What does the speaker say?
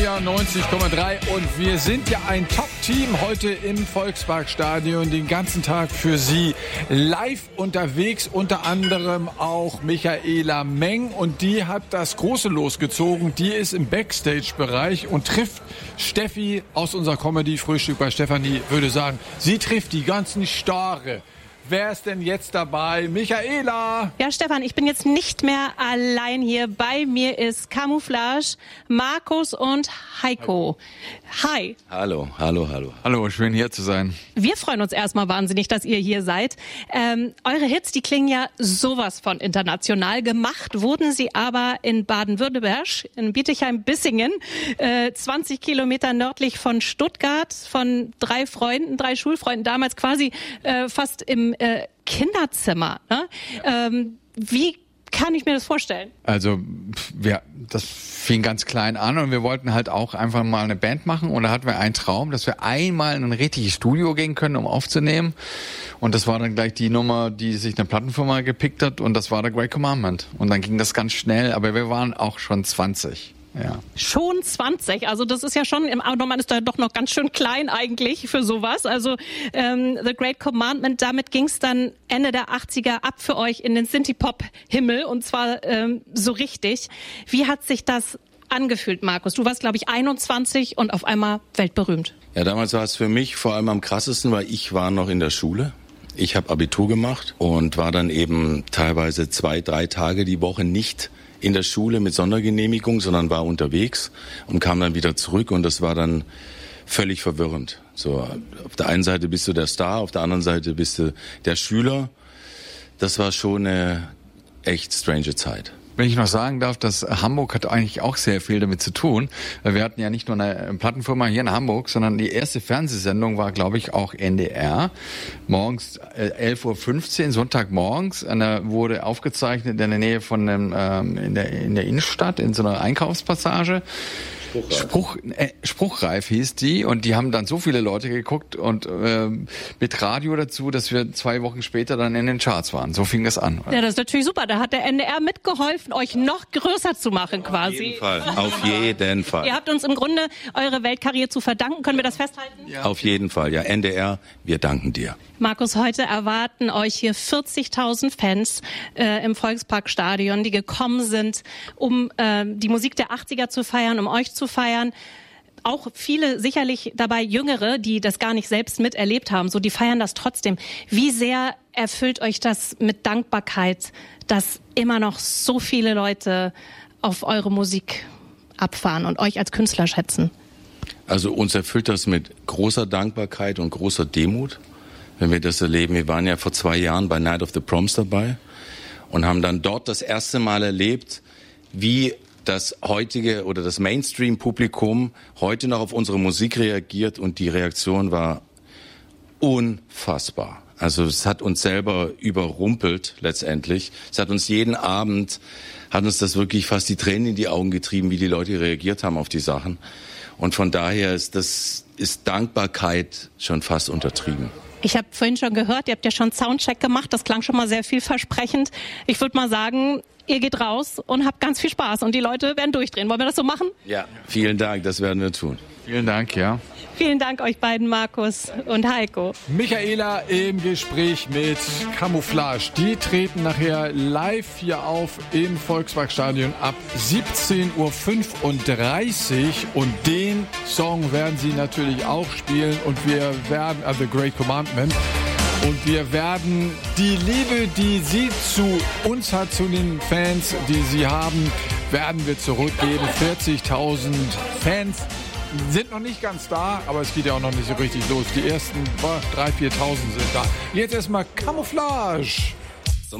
SWR 90,3 und wir sind ja ein Top-Team heute im Volksparkstadion den ganzen Tag für Sie live unterwegs, unter anderem auch Michaela Meng und die hat das große Los gezogen, die ist im Backstage-Bereich und trifft Steffi aus unserer Comedy-Frühstück bei Stefanie, würde sagen, sie trifft die ganzen Stare. Wer ist denn jetzt dabei? Michaela! Ja, Stefan, ich bin jetzt nicht mehr allein hier. Bei mir ist Camouflage, Markus und Heiko. Hi. Hallo. Hallo, schön hier zu sein. Wir freuen uns erstmal wahnsinnig, dass ihr hier seid. Eure Hits, die klingen ja sowas von international. Gemacht wurden sie aber in Baden-Württemberg, in Bietigheim-Bissingen, 20 Kilometer nördlich von Stuttgart, von drei Schulfreunden, damals quasi fast im Kinderzimmer. Ne? Wie kann ich mir das vorstellen? Also, das fing ganz klein an und wir wollten halt auch einfach mal eine Band machen und da hatten wir einen Traum, dass wir einmal in ein richtiges Studio gehen können, um aufzunehmen. Und das war dann gleich die Nummer, die sich eine Plattenfirma gepickt hat und das war der Great Commandment. Und dann ging das ganz schnell, aber wir waren auch schon 20. Ja. Schon 20, also das ist ja schon, man ist da doch noch ganz schön klein eigentlich für sowas. Also The Great Commandment, damit ging es dann Ende der 80er ab für euch in den Synthie-Pop-Himmel und zwar so richtig. Wie hat sich das angefühlt, Markus? Du warst, glaube ich, 21 und auf einmal weltberühmt. Ja, damals war es für mich vor allem am krassesten, weil ich war noch in der Schule. Ich habe Abitur gemacht und war dann eben teilweise 2-3 Tage die Woche nicht in der Schule mit Sondergenehmigung, sondern war unterwegs und kam dann wieder zurück und das war dann völlig verwirrend. So, auf der einen Seite bist du der Star, auf der anderen Seite bist du der Schüler. Das war schon eine echt strange Zeit. Wenn ich noch sagen darf, dass Hamburg hat eigentlich auch sehr viel damit zu tun. Wir hatten ja nicht nur eine Plattenfirma hier in Hamburg, sondern die erste Fernsehsendung war, glaube ich, auch NDR. Morgens 11:15 Uhr, Sonntagmorgens. Wurde aufgezeichnet in der Nähe von in der Innenstadt, in so einer Einkaufspassage. Spruchreif hieß die und die haben dann so viele Leute geguckt und mit Radio dazu, dass wir 2 Wochen später dann in den Charts waren. So fing das an. Ja, das ist natürlich super. Da hat der NDR mitgeholfen, euch noch größer zu machen quasi. Auf jeden Fall. Ihr habt uns im Grunde eure Weltkarriere zu verdanken. Können wir das festhalten? Ja. Auf jeden Fall. Ja, NDR, wir danken dir. Markus, heute erwarten euch hier 40.000 Fans im Volksparkstadion, die gekommen sind, um die Musik der 80er zu feiern, um euch zu feiern. Auch viele sicherlich dabei Jüngere, die das gar nicht selbst miterlebt haben, so die feiern das trotzdem. Wie sehr erfüllt euch das mit Dankbarkeit, dass immer noch so viele Leute auf eure Musik abfahren und euch als Künstler schätzen? Also uns erfüllt das mit großer Dankbarkeit und großer Demut, wenn wir das erleben. Wir waren ja vor 2 Jahren bei Night of the Proms dabei und haben dann dort das erste Mal erlebt, wie das heutige oder das Mainstream-Publikum heute noch auf unsere Musik reagiert und die Reaktion war unfassbar. Also es hat uns selber überrumpelt letztendlich. Es hat uns jeden Abend, hat uns das wirklich fast die Tränen in die Augen getrieben, wie die Leute reagiert haben auf die Sachen. Und von daher ist Dankbarkeit schon fast untertrieben. Ich habe vorhin schon gehört, ihr habt ja schon Soundcheck gemacht, das klang schon mal sehr vielversprechend. Ich würde mal sagen, ihr geht raus und habt ganz viel Spaß und die Leute werden durchdrehen. Wollen wir das so machen? Ja, vielen Dank, das werden wir tun. Vielen Dank, ja. Vielen Dank euch beiden, Markus und Heiko. Michaela im Gespräch mit Camouflage. Die treten nachher live hier auf im Volksparkstadion ab 17:35 Uhr und den Song werden sie natürlich auch spielen und wir werden, also The Great Commandment, und wir werden die Liebe, die sie zu uns hat, zu den Fans, die sie haben, werden wir zurückgeben. 40.000 Fans sind noch nicht ganz da, aber es geht ja auch noch nicht so richtig los. Die ersten 3.000, 4.000 sind da. Jetzt erstmal Camouflage.